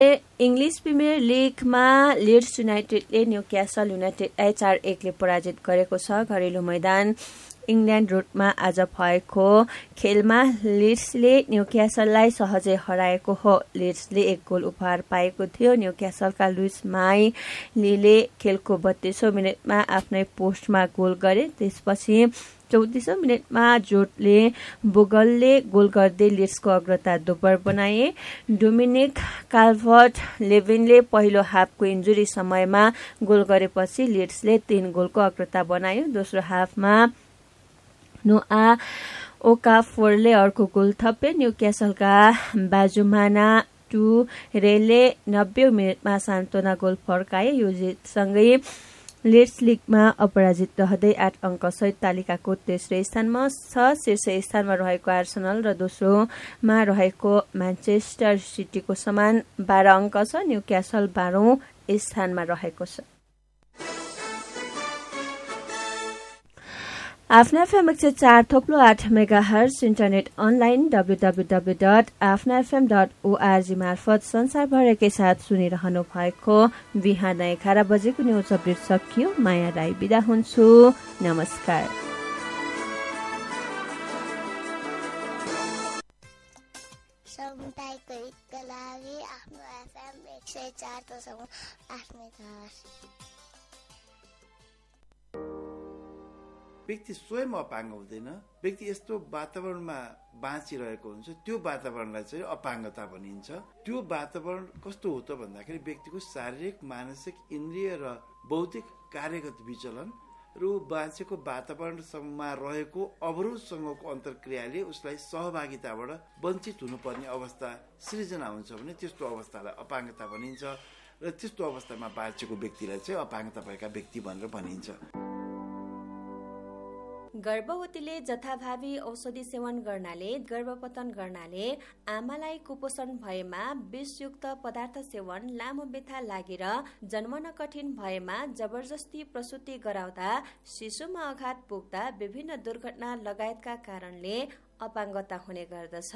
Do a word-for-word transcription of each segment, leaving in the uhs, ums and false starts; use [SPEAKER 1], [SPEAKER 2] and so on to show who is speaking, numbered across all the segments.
[SPEAKER 1] English premier लिगमा leads युनाइटेडले Newcastle युनाइटेडलाई चार एकले पराजित गरेको छ। घरेलु मैदान इङ्ल्यान्ड रोडमा आज भएको खेलमा लिड्सले न्युक्यासललाई सहजै हराएको हो। लिड्सले एक गोल उपहार पाएको थियो। न्युक्यासलका लुइस माइलीले खेलको बत्तीसौँ मिनटमा आफ्नै पोस्टमा गोल गरे। त्यसपछि चौतिसौँ मिनटमा जोडले बुगलले गोल गर्दै लिड्सको अग्रता दोब्बर बनाए। डोमिनिक काल्भर्ट लेभिनले पहिलो हाफको इन्जुरी समयमा गोल गरेपछि लिड्सले तीन गोलको अग्रता बनायो। दोस्रो हाफमा नोआ ओकाफोरले अर्को गोल थपे। न्युक्यासलका बाजुमाना टु रेले नब्बे मिनटमा सान्तोना गोल फर्काए। यो जितसँगै लिड्स लिगमा अपराजित रहँदै आठ अङ्क सहित तालिकाको तेस्रो स्थानमा छ। शीर्ष स्थानमा रहेको आर्सेनल र दोस्रोमा रहेको म्यान्चेस्टर सिटीको समान बाह्र अङ्क छ। न्युक्यासल बाह्रौं स्थानमा रहेको छ। आफ्ना एफएम एक सय चार थोप्लो आठ mega hertz internet online W W W dot आफ्ना एफएम डट ओआरजी मार्फत संसारभरकै साथ सुनिरहनु भएको बिहान एघार बजेको न्युज अपडेट सकियो। माया राई बिदा हुन्छु। नमस्कार।
[SPEAKER 2] समुदायको हितका लागि आफ्नो एफएम एक सय चार दशमलव आठ मेगाहर्ज।
[SPEAKER 3] व्यक्ति स्वयं अपाङ्ग हुँदैन। व्यक्ति यस्तो वातावरणमा बाँचिरहेको हुन्छ, त्यो वातावरणलाई चाहिँ अपाङ्गता भनिन्छ। त्यो वातावरण कस्तो हो त भन्दाखेरि व्यक्तिको शारीरिक, मानसिक, इन्द्रिय र बौद्धिक कार्यगत विचलन र बाँचेको वातावरणमा रहेको अवरोधसँगको अन्तर्क्रियाले उसलाई सहभागिताबाट वञ्चित हुनुपर्ने अवस्था सृजना हुन्छ भने त्यस्तो अवस्थालाई अपाङ्गता भनिन्छ र त्यस्तो अवस्थामा बाँचेको व्यक्तिलाई चाहिँ अपाङ्गता भएका व्यक्ति भनेर भनिन्छ।
[SPEAKER 1] गर्भवतीले जथाभावी औषधि सेवन गर्नाले गर्भपतन गर्नाले आमालाई कुपोषण भएमा विषयुक्त पदार्थ सेवन, लामो व्यथा लागेर जन्मन कठिन भएमा जबरजस्ती प्रसुति गराउँदा शिशुमा आघात पुग्दा विभिन्न दुर्घटना लगायतका कारणले अपाङ्गता हुने गर्दछ।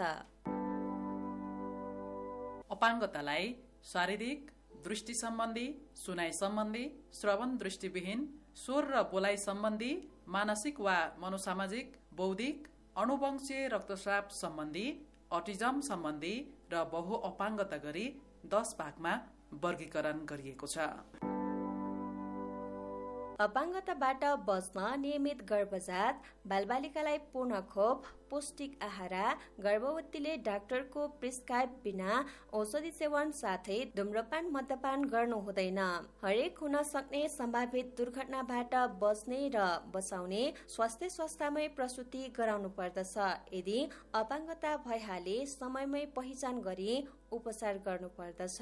[SPEAKER 4] अपाङ्गतालाई शारीरिक, दृष्टि सम्बन्धी, सुनाइ सम्बन्धी, श्रवण दृष्टिविहीन, स्वर र बोलाइ सम्बन्धी, मानसिक वा मनोसामाजिक, बौद्धिक, अनुवंशीय रक्तस्राव सम्बन्धी, अटिजम सम्बन्धी र बहु अपाङ्गता गरी दस भागमा वर्गीकरण गरिएको छ।
[SPEAKER 1] अपाङ्गताबाट बच्न नियमित गर्भजात, बालबालिकालाई पूर्ण खोप, पौष्टिक आहार, गर्भवतीले डाक्टरको प्रिस्क्राइब बिना औषधि सेवन साथै धुम्रपान मद्यपान गर्नु हुँदैन। हरेक हुन सक्ने सम्भावित दुर्घटनाबाट बच्ने र बचाउने स्वास्थ्य संस्थामै प्रसुति गराउनु पर्दछ। यदि अपाङ्गता भइहाले समयमै पहिचान गरी उपचार गर्नु पर्दछ।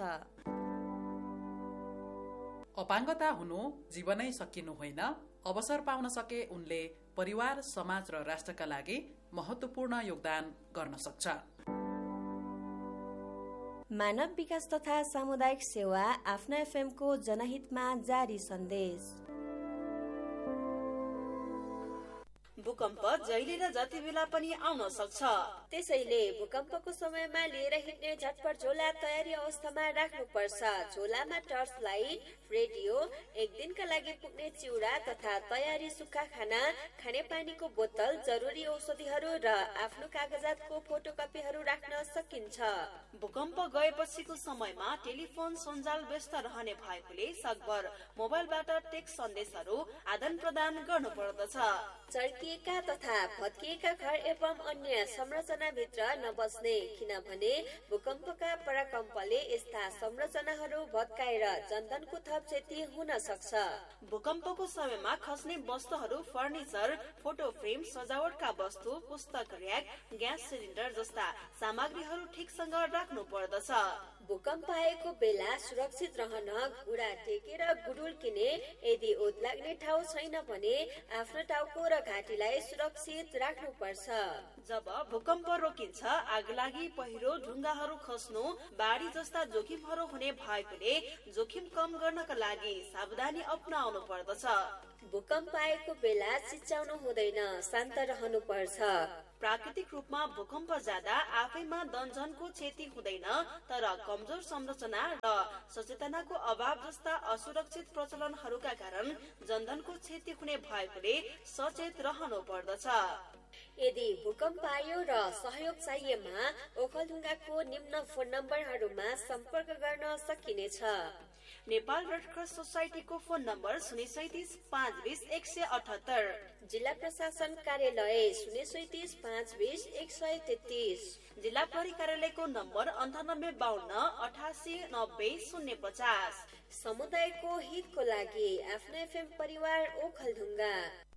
[SPEAKER 4] अपाङ्गता हुनु जीवनै सकिनु होइन। अवसर पाउन सके उनले परिवार, समाज र राष्ट्रका लागि महत्वपूर्ण योगदान गर्न सक्छ।
[SPEAKER 1] मानव विकास तथा सामुदायिक सेवा आफ्ना एफएमको जनहितमा जारी सन्देश।
[SPEAKER 5] भूकम्प जहिले र जति बेला पनि आउन सक्छ।
[SPEAKER 1] त्यसैले भूकम्पको समयमा लिएर हिँड्ने झटपट झोला तयारी अवस्थामा राख्नुपर्छ। झोलामा टर्च लाइट, रेडियो, एक दिनका लागि पुग्ने चिउरा तथा तयारी सुक्खा खाना, खानेपानीको बोतल, जरुरी औषधिहरू र आफ्नो कागजातको फोटोकपीहरू राख्न सकिन्छ।
[SPEAKER 5] भूकम्प गएपछिको समयमा टेलिफोन सञ्जाल व्यस्त रहने भएकोले सकभर मोबाइलबाट टेक्स्ट सन्देशहरू आदान प्रदान गर्नु पर्दछ।
[SPEAKER 1] चर्किएका तथा भत्किएका घर एवं अन्य संरचनाभित्र नबस्ने, किनभने भूकम्पका पराकम्पले यस्ता संरचनाहरू भत्काएर जनधनको थप क्षति हुन सक्छ।
[SPEAKER 5] भूकम्पको समयमा खस्ने वस्तुहरू, फर्निचर, फोटो फ्रेम, सजावटका वस्तु, पुस्तक र्याक, ग्यास सिलिन्डर जस्ता सामग्रीहरू ठिकसँग राख्नु पर्दछ।
[SPEAKER 1] भूकम्प आएको बेला सुरक्षित रहन घुँडा टेकेर गुडुल किने। यदि ओत लाग्ने ठाउँ छैन भने आफ्नो टाउको र घाँटीलाई सुरक्षित राख्नु पर्छ।
[SPEAKER 5] जब भूकम्प रोकिन्छ, आगलागी, पहिरो, ढुङ्गाहरू खस्नु, बाढी जस्ता जोखिमहरू हुने भएकोले जोखिम कम गर्नका लागि सावधानी अपनाउनु पर्दछ।
[SPEAKER 1] भूकम्प आएको बेला चिच्याउनु हुँदैन, शान्त रहनु पर्छ।
[SPEAKER 5] प्राकृतिक रूपमा भूकम्प जाँदा आफैमा दनजनको क्षति हुँदैन, तर कमजोर संरचना र सचेतनाको अभाव जस्ता असुरक्षित प्रचलनहरूका कारण जनधनको क्षति हुने भएकोले सचेत रहनु पर्दछ।
[SPEAKER 6] यदि भूकम्प आयो र सहयोग चाहिएमा ओखलढुङ्गाको निम्न फोन नम्बरहरूमा सम्पर्क गर्न सकिनेछ।
[SPEAKER 5] Nepal red cross सोसाइटीको phone number शून्य सैतिस पाँच बिस एक सय अठहत्तर,
[SPEAKER 6] जिल्ला प्रशासन कार्यालय शून्य सैतिस पाँच बिस एक सय तेत्तिस,
[SPEAKER 5] जिल्ला प्रहरी कार्यालयको नम्बर अन्ठानब्बे बाहन्न अठासी नब्बे शून्य पचास।
[SPEAKER 6] समुदायको हितको लागि आफ्नो एफएम परिवार ओखलढुङ्गा।